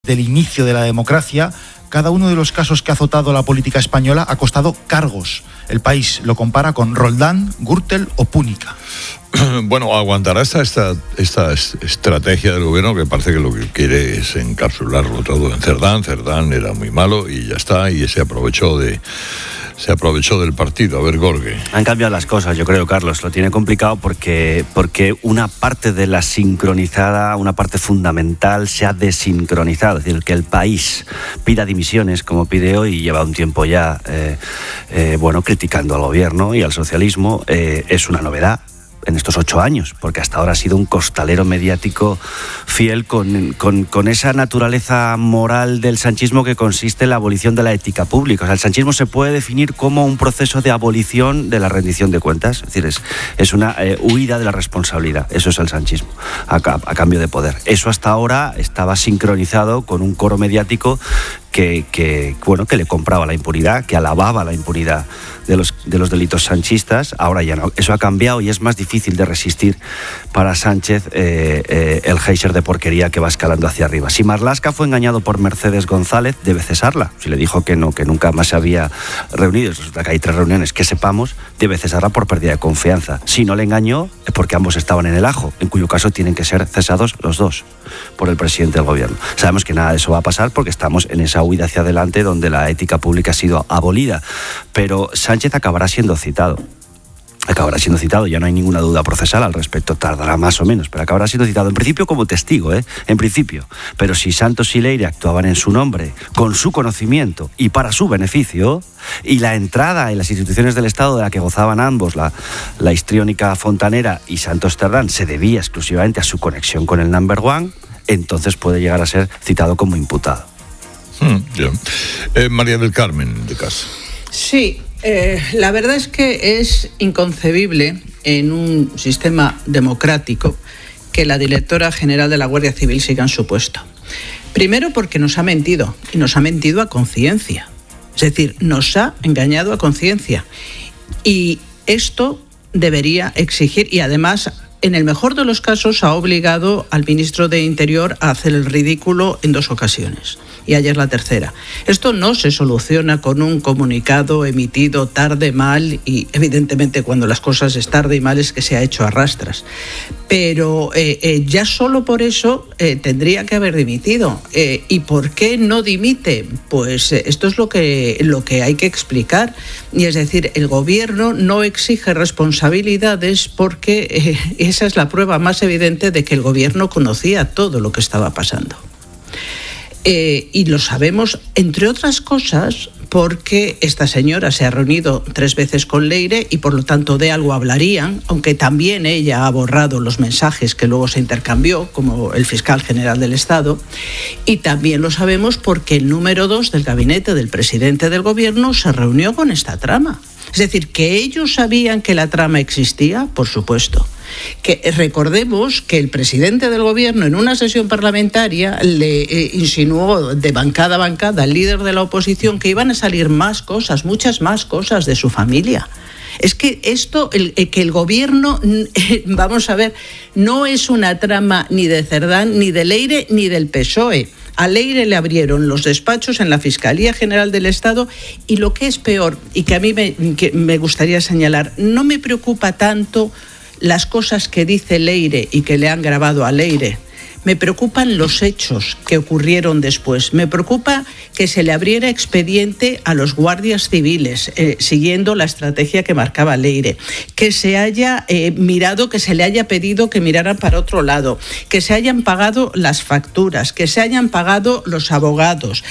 del inicio de la democracia, cada uno de los casos que ha azotado la política española ha costado cargos. El País lo compara con Roldán, Gürtel o Púnica. Bueno, aguantará esta estrategia del gobierno, que parece que lo que quiere es encapsularlo todo en Cerdán. Cerdán era muy malo y ya está, y se aprovechó del partido. A ver, Gorge. Han cambiado las cosas, yo creo, Carlos. Lo tiene complicado porque una parte de la sincronizada, una parte fundamental, se ha desincronizado. Es decir, que el País pida dimisiones, como pide hoy, y lleva un tiempo ya criticando al gobierno y al socialismo, es una novedad en estos 8 años, porque hasta ahora ha sido un costalero mediático fiel con esa naturaleza moral del sanchismo que consiste en la abolición de la ética pública. O sea, el sanchismo se puede definir como un proceso de abolición de la rendición de cuentas, es decir, es una huida de la responsabilidad. Eso es el sanchismo, a cambio de poder. Eso hasta ahora estaba sincronizado con un coro mediático que le compraba la impunidad, que alababa la impunidad de los delitos sanchistas. Ahora ya no. Eso ha cambiado y es más difícil de resistir para Sánchez el geyser de porquería que va escalando hacia arriba. Si Marlaska fue engañado por Mercedes González, debe cesarla. Si le dijo que no, que nunca más se había reunido, resulta que hay 3 reuniones que sepamos, debe cesarla por pérdida de confianza. Si no le engañó, es porque ambos estaban en el ajo, en cuyo caso tienen que ser cesados los dos por el presidente del gobierno. Sabemos que nada de eso va a pasar porque estamos en esa huida hacia adelante donde la ética pública ha sido abolida, pero Sánchez acabará siendo citado, ya no hay ninguna duda procesal al respecto, tardará más o menos, pero acabará siendo citado en principio como testigo, en principio, pero si Santos y Leire actuaban en su nombre, con su conocimiento y para su beneficio, y la entrada en las instituciones del Estado de la que gozaban ambos, la histriónica Fontanera y Santos Cerdán, se debía exclusivamente a su conexión con el number one, entonces puede llegar a ser citado como imputado. María del Carmen de Casa. Sí, la verdad es que es inconcebible en un sistema democrático que la directora general de la Guardia Civil siga en su puesto. Primero porque nos ha mentido, y nos ha mentido a conciencia. Es decir, nos ha engañado a conciencia. Y esto debería exigir, y además, en el mejor de los casos, ha obligado al ministro de Interior a hacer el ridículo en 2 ocasiones. Y ayer la tercera. Esto no se soluciona con un comunicado emitido tarde, mal, y evidentemente cuando las cosas es tarde y mal es que se ha hecho a rastras. Pero ya solo por eso tendría que haber dimitido. ¿Y por qué no dimite? Pues esto es lo que hay que explicar. Y es decir, el gobierno no exige responsabilidades porque esa es la prueba más evidente de que el gobierno conocía todo lo que estaba pasando. Y lo sabemos, entre otras cosas, porque esta señora se ha reunido 3 veces con Leire y por lo tanto de algo hablarían, aunque también ella ha borrado los mensajes que luego se intercambió, como el fiscal general del Estado, y también lo sabemos porque el número 2 del gabinete del presidente del gobierno se reunió con esta trama. Es decir, que ellos sabían que la trama existía, por supuesto. Que recordemos que el presidente del gobierno en una sesión parlamentaria le insinuó de bancada a bancada al líder de la oposición que iban a salir más cosas, muchas más cosas de su familia. Es que esto, que el gobierno, vamos a ver, no es una trama ni de Cerdán, ni de Leire, ni del PSOE. A Leire le abrieron los despachos en la Fiscalía General del Estado y lo que es peor, y que a mí me gustaría señalar, no me preocupa tanto las cosas que dice Leire y que le han grabado a Leire. Me preocupan los hechos que ocurrieron después. Me preocupa que se le abriera expediente a los guardias civiles, siguiendo la estrategia que marcaba Leire. Que se haya mirado, que se le haya pedido que miraran para otro lado. Que se hayan pagado las facturas, que se hayan pagado los abogados.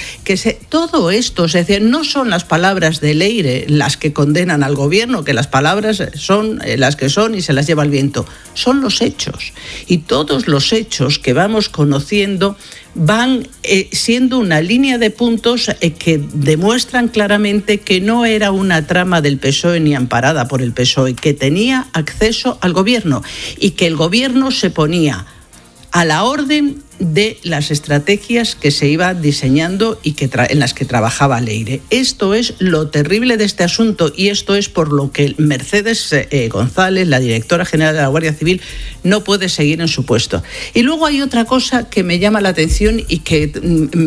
Todo esto, es decir, no son las palabras de Leire las que condenan al gobierno, que las palabras son las que son y se las lleva el viento. Son los hechos. Y todos los hechos que vamos conociendo van siendo una línea de puntos que demuestran claramente que no era una trama del PSOE ni amparada por el PSOE, que tenía acceso al gobierno y que el gobierno se ponía a la orden de las estrategias que se iban diseñando y en las que trabajaba Leire. Esto es lo terrible de este asunto y esto es por lo que Mercedes González, la directora general de la Guardia Civil, no puede seguir en su puesto. Y luego hay otra cosa que me llama la atención y que